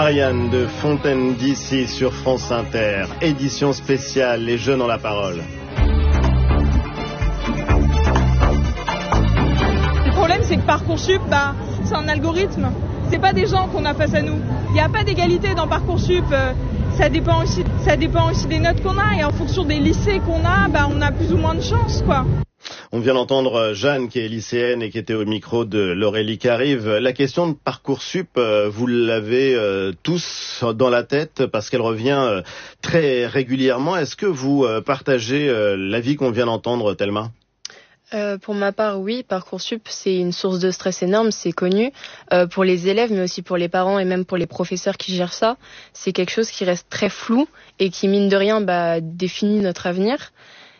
Ariane de Fontaine d'ici sur France Inter, édition spéciale, les jeunes ont la parole. Le problème, c'est que Parcoursup, c'est un algorithme. C'est pas des gens qu'on a face à nous. Il n'y a pas d'égalité dans Parcoursup. Ça dépend aussi des notes qu'on a. Et en fonction des lycées qu'on a, on a plus ou moins de chance, quoi. On vient d'entendre Jeanne qui est lycéenne et qui était au micro de l'Aurélie Carive. La question de Parcoursup, vous l'avez tous dans la tête parce qu'elle revient très régulièrement. Est-ce que vous partagez l'avis qu'on vient d'entendre, Thelma ? Pour ma part, oui, Parcoursup, c'est une source de stress énorme, c'est connu. Pour les élèves, mais aussi pour les parents et même pour les professeurs qui gèrent ça, c'est quelque chose qui reste très flou et qui, mine de rien, définit notre avenir.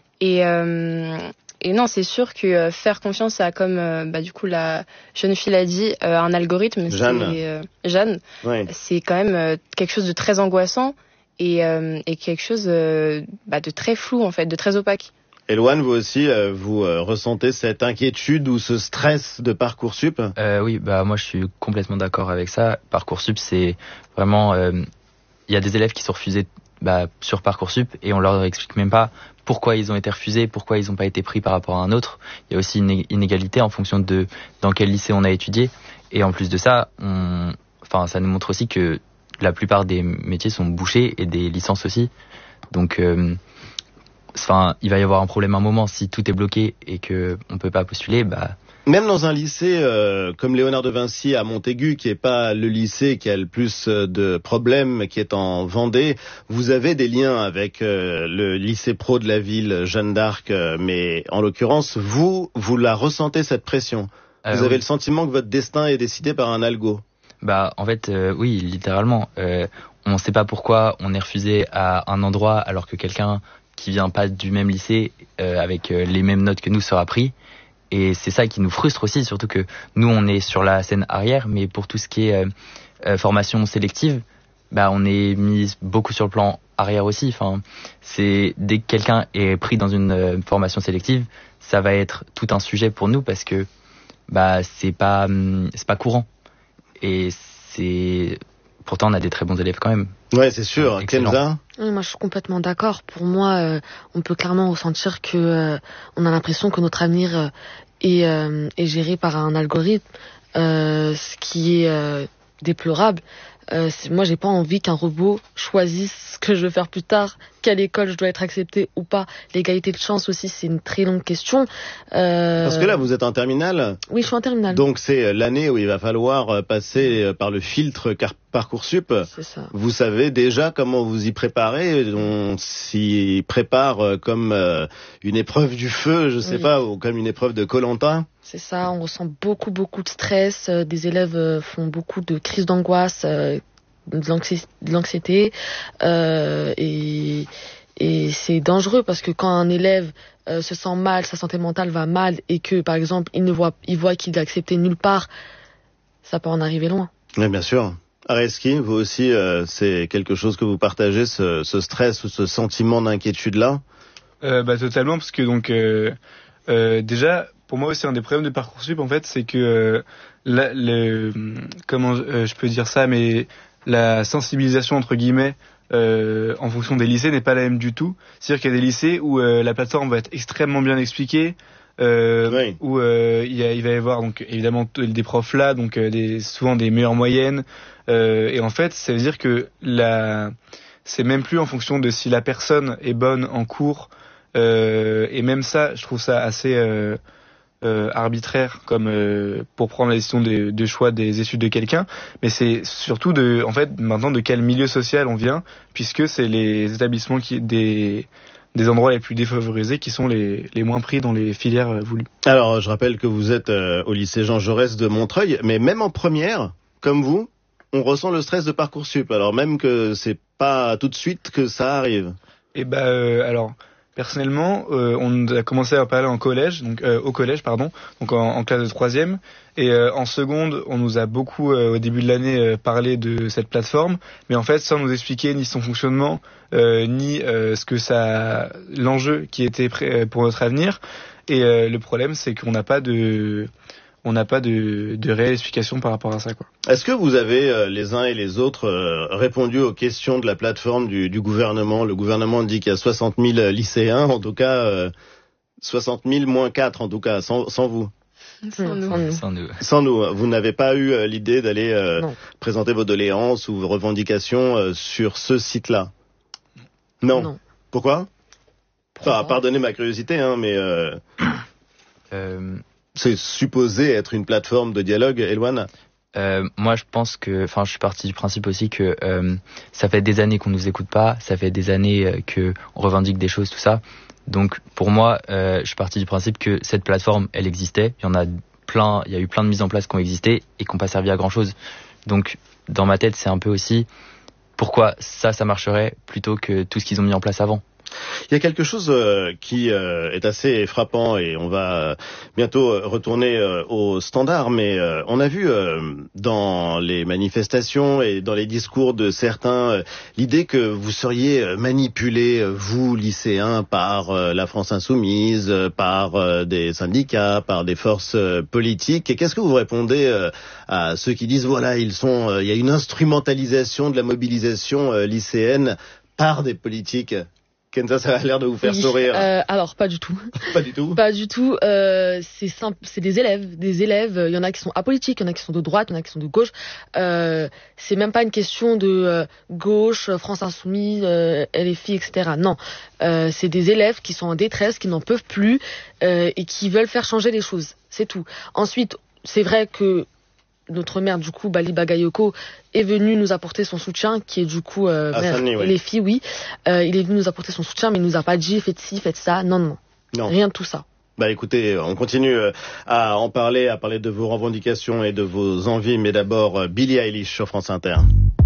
Et non, c'est sûr que faire confiance à, comme du coup la jeune fille l'a dit, un algorithme, Jeanne, ouais. C'est quand même quelque chose de très angoissant et quelque chose de très flou en fait, de très opaque. Elouane, vous aussi, vous ressentez cette inquiétude ou ce stress de Parcoursup ? Oui, moi je suis complètement d'accord avec ça. Parcoursup, c'est vraiment, y a des élèves qui sont refusés sur Parcoursup et on leur explique même pas pourquoi ils ont été refusés, pourquoi ils n'ont pas été pris par rapport à un autre. Il y a aussi une inégalité en fonction de dans quel lycée on a étudié. Et en plus de ça, ça nous montre aussi que la plupart des métiers sont bouchés et des licences aussi. Donc, il va y avoir un problème à un moment si tout est bloqué et que on peut pas postuler. Même dans un lycée comme Léonard de Vinci à Montaigu, qui est pas le lycée qui a le plus de problèmes, qui est en Vendée, vous avez des liens avec le lycée pro de la ville, Jeanne d'Arc, mais en l'occurrence, vous la ressentez cette pression. Vous avez le sentiment que votre destin est décidé par un algo. En fait, oui, littéralement. On ne sait pas pourquoi on est refusé à un endroit alors que quelqu'un qui vient pas du même lycée avec les mêmes notes que nous sera pris. Et c'est ça qui nous frustre aussi, surtout que nous, on est sur la scène arrière, mais pour tout ce qui est formation sélective, on est mis beaucoup sur le plan arrière aussi. C'est dès que quelqu'un est pris dans une formation sélective, ça va être tout un sujet pour nous parce que c'est pas courant. Et pourtant on a des très bons élèves quand même. Ouais, c'est sûr. Kenza ? Moi, je suis complètement d'accord. Pour moi, on peut clairement ressentir que on a l'impression que notre avenir est géré par un algorithme, ce qui est déplorable. Moi, j'ai pas envie qu'un robot choisisse ce que je veux faire plus tard, quelle école je dois être acceptée ou pas. L'égalité de chance aussi, c'est une très longue question. Parce que là, vous êtes en terminale. Oui, je suis en terminale. Donc, c'est l'année où il va falloir passer par le filtre Parcoursup. C'est ça. Vous savez déjà comment vous y préparez. On s'y prépare comme une épreuve du feu, je sais pas, ou comme une épreuve de Koh-Lanta. C'est ça, on ressent beaucoup de stress. Des élèves font beaucoup de crises d'angoisse, de l'anxiété, et c'est dangereux parce que quand un élève se sent mal, sa santé mentale va mal et que par exemple il voit qu'il est accepté nulle part, ça peut en arriver loin. Oui, bien sûr. Areski, vous aussi, c'est quelque chose que vous partagez, ce stress ou ce sentiment d'inquiétude là? Totalement, parce que donc déjà. Pour moi aussi, un des problèmes de Parcoursup, en fait, c'est que comment je peux dire ça, mais la sensibilisation entre guillemets en fonction des lycées n'est pas la même du tout. C'est-à-dire qu'il y a des lycées où la plateforme va être extrêmement bien expliquée, où il va y avoir donc évidemment des profs là, donc souvent des meilleures moyennes, et en fait, ça veut dire que c'est même plus en fonction de si la personne est bonne en cours, et même ça, je trouve ça assez arbitraire comme pour prendre la décision de choix des études de quelqu'un, mais c'est surtout maintenant de quel milieu social on vient, puisque c'est les établissements des endroits les plus défavorisés qui sont les moins pris dans les filières voulues. Alors je rappelle que vous êtes au lycée Jean Jaurès de Montreuil, mais même en première, comme vous, on ressent le stress de Parcoursup, alors même que c'est pas tout de suite que ça arrive. Et alors personnellement, on a commencé à parler au collège, donc en classe de 3e, et en seconde, on nous a beaucoup au début de l'année parlé de cette plateforme, mais en fait sans nous expliquer ni son fonctionnement, ni l'enjeu qui était pour notre avenir. Et le problème, c'est qu'on n'a pas on n'a pas de réelle explication par rapport à ça, quoi. Est-ce que vous avez les uns et les autres répondu aux questions de la plateforme du gouvernement? Le gouvernement dit qu'il y a 60 000 lycéens, en tout cas 60 000 moins 4 en tout cas, sans vous. Sans nous. Vous n'avez pas eu l'idée d'aller présenter vos doléances ou vos revendications sur ce site-là? Non. Pourquoi? Enfin, pardonnez ma curiosité, hein, mais c'est supposé être une plateforme de dialogue, Elouane. Moi, je pense que, je suis parti du principe aussi que ça fait des années qu'on nous écoute pas, ça fait des années que on revendique des choses, tout ça. Donc, pour moi, je suis parti du principe que cette plateforme, elle existait. Il y a eu plein de mises en place qui ont existé et qui n'ont pas servi à grand chose. Donc, dans ma tête, c'est un peu aussi pourquoi ça marcherait plutôt que tout ce qu'ils ont mis en place avant. Il y a quelque chose qui est assez frappant et on va bientôt retourner au standard, mais on a vu dans les manifestations et dans les discours de certains l'idée que vous seriez manipulés, vous lycéens, par la France Insoumise, par des syndicats, par des forces politiques. Et qu'est-ce que vous répondez à ceux qui disent voilà, il y a une instrumentalisation de la mobilisation lycéenne par des politiques? Kenza, ça a l'air de vous faire sourire. Alors, pas du tout. Pas du tout. Pas du tout. C'est simple. C'est des élèves. Il y en a qui sont apolitiques, il y en a qui sont de droite, il y en a qui sont de gauche. C'est même pas une question de gauche, France Insoumise, LFI, etc. Non. C'est des élèves qui sont en détresse, qui n'en peuvent plus et qui veulent faire changer les choses. C'est tout. Ensuite, c'est vrai que notre maire, du coup, Bali Bagayoko, est venu nous apporter son soutien, qui est du coup les filles, oui. Il est venu nous apporter son soutien, mais il nous a pas dit faites ci, faites ça. Non. Rien de tout ça. Bah écoutez, on continue à en parler, de vos revendications et de vos envies, mais d'abord Billie Eilish sur France Inter.